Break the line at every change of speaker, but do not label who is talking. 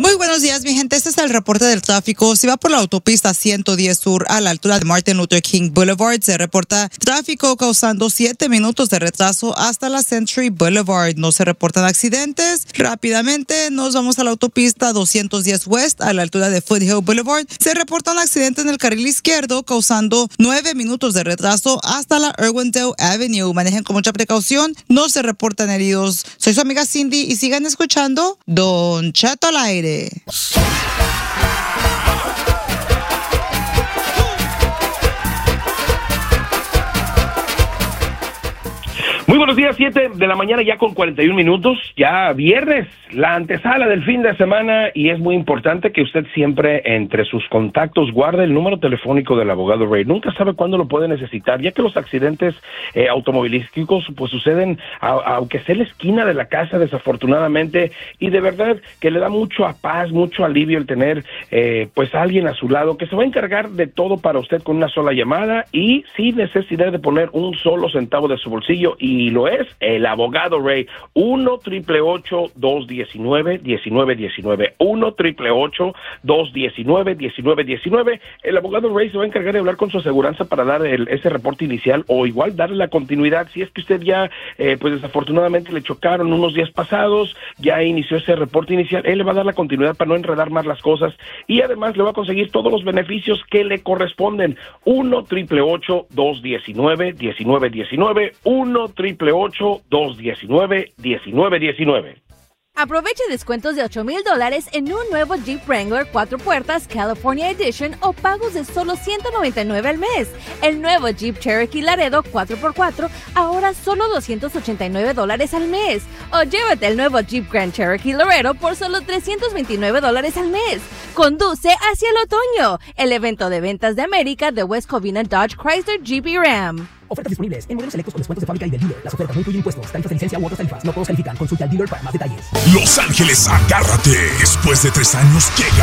Muy buenos días, mi gente. Este es el reporte del tráfico. Si va por la autopista 110 Sur a la altura de Martin Luther King Boulevard, se reporta tráfico causando 7 minutos de retraso hasta la Century Boulevard. No se reportan accidentes. Rápidamente nos vamos a la autopista 210 West a la altura de Foothill Boulevard. Se reporta un accidente en el carril izquierdo causando 9 minutos de retraso hasta la Irwindale Avenue. Manejen con mucha precaución. No se reportan heridos. Soy su amiga Cindy y sigan escuchando Don Cheto al aire.
Muy buenos días, 7 de la mañana ya con 41 minutos, ya viernes, la antesala del fin de semana, y es muy importante que usted siempre entre sus contactos guarde el número telefónico del abogado Ray. Nunca sabe cuándo lo puede necesitar, ya que los accidentes automovilísticos pues suceden aunque sea en la esquina de la casa, desafortunadamente, y de verdad que le da mucho a paz, mucho alivio el tener pues a alguien a su lado que se va a encargar de todo para usted con una sola llamada y sin necesidad de poner un solo centavo de su bolsillo, y lo es el abogado Ray. 1-888-219-1919 1-888-219-1919. El abogado Ray se va a encargar de hablar con su aseguranza para dar ese reporte inicial, o igual darle la continuidad si es que usted ya pues desafortunadamente le chocaron unos días pasados, ya inició ese reporte inicial. Él le va a dar la continuidad para no enredar más las cosas, y además le va a conseguir todos los beneficios que le corresponden. 1-888-219-1919 1-888-219-1919.
Aproveche descuentos de $8,000 en un nuevo Jeep Wrangler 4 puertas California Edition o pagos de solo $199 al mes. El nuevo Jeep Cherokee Laredo 4x4 ahora solo $289 al mes. O llévate el nuevo Jeep Grand Cherokee Laredo por solo $329 al mes. Conduce hacia el otoño, el evento de ventas de América de West Covina Dodge Chrysler Jeep y Ram.
Ofertas disponibles en modelos selectos con descuentos de fábrica y del dealer. Las ofertas no incluyen impuestos, tarifas de licencia u otras tarifas. No todos califican. Consulta al dealer para más detalles.
Los Ángeles, agárrate. Después de 3 años llega